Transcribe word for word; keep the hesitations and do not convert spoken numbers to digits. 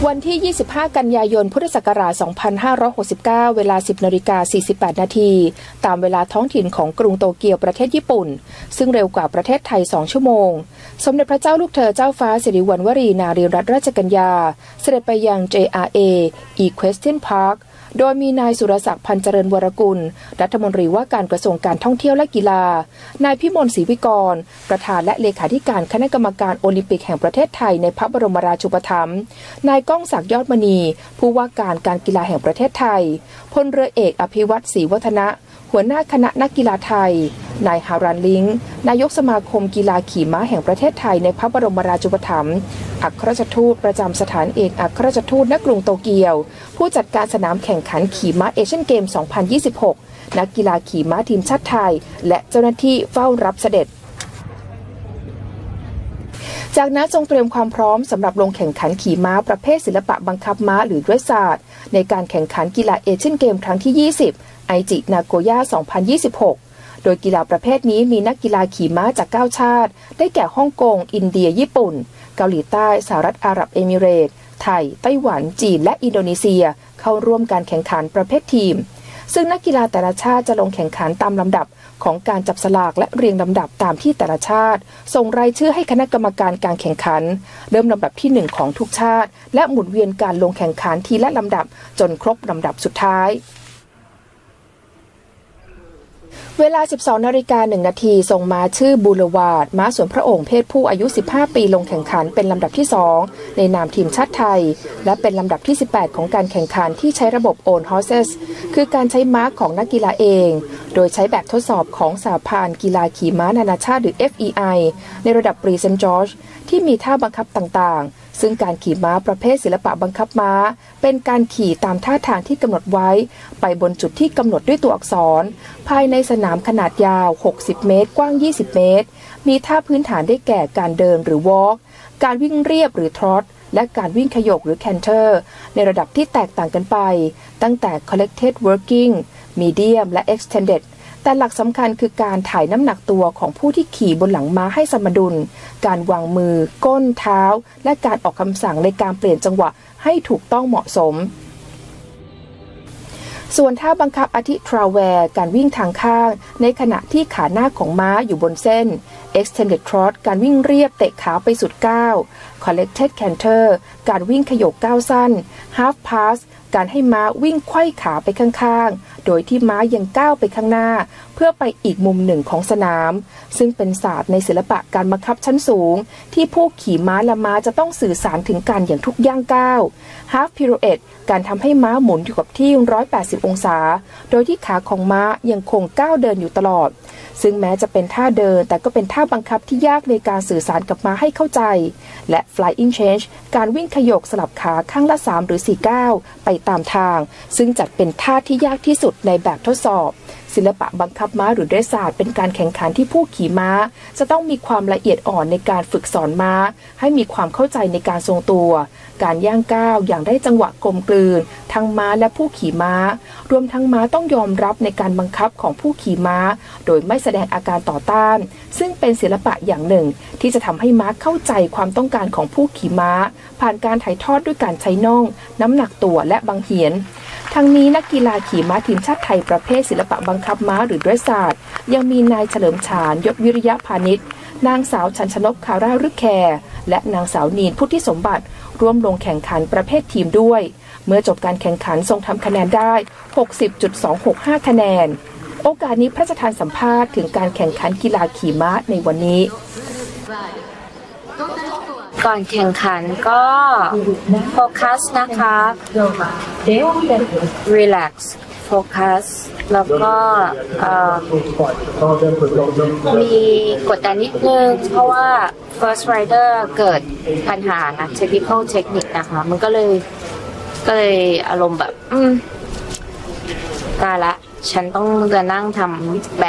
วันที่ ยี่สิบห้า กันยายน พุทธศักราช สองพันห้าร้อยหกสิบเก้า เวลา สิบนาฬิกาสี่สิบแปด นาที ตามเวลาท้องถิ่นของกรุงโตเกียวประเทศญี่ปุ่น ซึ่งเร็วกว่าประเทศไทย สอง ชั่วโมง สมเด็จพระเจ้าลูกเธอเจ้าฟ้าสิริวัณวรีนารีรัตนราชกัญญา เสด็จไปยัง เจ อาร์ เอ Equestrian Park โดยมีนายสุรศักดิ์พันเจริญวรกุลรัฐมนตรีว่าการกระทรวงการท่องเที่ยวและกีฬานายพิมลศรีวิกรประธานและเลขาธิการคณะกรรมการโอลิมปิกแห่งประเทศไทยในพระบรมราชูปถัมภ์นายก้องศักดิ์ยอดมณีผู้ว่าการการกีฬาแห่งประเทศไทยพลเรือเอกอภิวัตรศรีวัฒนะหัวหน้าคณะนักกีฬาไทยนายฮารันลิงนายกสมาคมกีฬาขี่ม้าแห่งประเทศไทยในพระบรมราชูปถัมภ์อัครราชทูตประจำสถานเอกอัครราชทูตณกรุงโตเกียวผู้จัดการสนามแข่งขันขี่ม้าเอเชียนเกม สองพันยี่สิบหก นักกีฬาขี่ม้าทีมชาติไทยและเจ้าหน้าที่เฝ้ารับเสด็จจากนั้นทรงเตรียมความพร้อมสำหรับลงแข่งขันขี่ม้าประเภทศิลปะบังคับม้าหรือเดรสซาร์ดในการแข่งขันกีฬาเอเชียนเกมครั้งที่ ยี่สิบ ไอจินาโกย่า สองพันยี่สิบหก โดยกีฬาประเภทนี้มีนักกีฬาขี่ม้าจากเก้าชาติได้แก่ฮ่องกงอินเดียญี่ปุ่นเกาหลีใต้สหรัฐอาหรับเอมิเรตส์ไทยไต้หวันจีนและอินโดนีเซียเข้าร่วมการแข่งขันประเภททีมซึ่งนักกีฬาแต่ละชาติจะลงแข่งขันตามลำดับของการจับสลากและเรียงลำดับตามที่แต่ละชาติส่งรายชื่อให้คณะกรรมการการแข่งขันเริ่มลำดับที่หนึ่งของทุกชาติและหมุนเวียนการลงแข่งขันทีละลำดับจนครบลำดับสุดท้ายเวลา สิบสองนาฬิกาหนึ่งนาทีส่งม้าชื่อบูเลวาร์ดม้าสวนพระองค์เพศผู้อายุสิบห้าปีลงแข่งขันเป็นลำดับที่สองในนามทีมชาติไทยและเป็นลำดับที่สิบแปดของการแข่งขันที่ใช้ระบบ Own Horses คือการใช้ม้าของนักกีฬาเองโดยใช้แบบทดสอบของสหพันธ์กีฬาขี่ม้านานาชาติหรือ เอฟ อี ไอ ในระดับปรีเซนต์จอร์จที่มีท่าบังคับต่างๆซึ่งการขี่ม้าประเภทศิลปะบังคับม้าเป็นการขี่ตามท่าทางที่กำหนดไว้ไปบนจุดที่กำหนดด้วยตัวอักษรภายในสนามขนาดยาวหกสิบเมตรกว้างยี่สิบเมตรมีท่าพื้นฐานได้แก่การเดินหรือ walk การวิ่งเรียบหรือ trot และการวิ่งขยกหรือ canter ในระดับที่แตกต่างกันไปตั้งแต่ collected working medium และ extendedแต่หลักสำคัญคือการถ่ายน้ำหนักตัวของผู้ที่ขี่บนหลังม้าให้สมดุลการวางมือก้นเท้าและการออกคำสั่งในการเปลี่ยนจังหวะให้ถูกต้องเหมาะสมส่วนท่าบังคับอาทิทราเวร์การวิ่งทางข้างในขณะที่ขาหน้าของม้าอยู่บนเส้น extended trot การวิ่งเรียบเตะขาไปสุดก้าว collected canter การวิ่งขยกก้าวสั้น half pass การให้ม้าวิ่งไขว้ขาไปข้างๆโดยที่ม้ายังก้าวไปข้างหน้าเพื่อไปอีกมุมหนึ่งของสนามซึ่งเป็นศาสตร์ในศิลปะการบังคับชั้นสูงที่ผู้ขี่ม้าและม้าจะต้องสื่อสารถึงกันอย่างทุกย่างก้าว half pirouette การทำให้ม้าหมุนอยู่กับที่หนึ่งร้อยแปดสิบองศาโดยที่ขาของม้ายังคงก้าวเดินอยู่ตลอดซึ่งแม้จะเป็นท่าเดินแต่ก็เป็นท่าบังคับที่ยากในการสื่อสารกับม้าให้เข้าใจและ flying change การวิ่งขยกสลับขาข้างละสามหรือสี่ก้าวไปตามทางซึ่งจัดเป็นท่าที่ยากที่สุดในแบบทดสอบศิลปะบังคับม้าหรือเดรสซาร์ดเป็นการแข่งขันที่ผู้ขี่ม้าจะต้องมีความละเอียดอ่อนในการฝึกสอนม้าให้มีความเข้าใจในการทรงตัวการย่างก้าวอย่างได้จังหวะกลมกลืนทั้งม้าและผู้ขี่ม้ารวมทั้งม้าต้องยอมรับในการบังคับของผู้ขี่ม้าโดยไม่แสดงอาการต่อต้านซึ่งเป็นศิลปะอย่างหนึ่งที่จะทำให้ม้าเข้าใจความต้องการของผู้ขี่ม้าผ่านการถ่ายทอดด้วยการใช้น่องน้ำหนักตัวและบังเหียนทั้งนี้นักกีฬาขี่ม้าทีมชาติไทยประเภทศิลปะบังคับม้าหรือเดรสซาร์ดยังมีนายเฉลิมฉานยศวิริยะพานิชนางสาวชันชนกคาร่ารึกแคร์และนางสาวนีนพุทธิสมบัติร่วมลงแข่งขันประเภททีมด้วยเมื่อจบการแข่งขันทรงทำคะแนนได้ หกสิบจุดสองหกห้า คะแนนโอกาสนี้พระราชทานสัมภาษณ์ถึงการแข่งขันกีฬาขี่ม้าในวันนี้ก่อนแข่งขันก็โฟกัสนะคะ relax โฟกัสแล้วก็มีกดดันนิดนึงเพราะว่า first rider เกิดปัญหานะ technical technique นะคะมันก็เลยก็เลยอารมณ์แบบอืมตายละฉันต้องจะนั่งทำแบ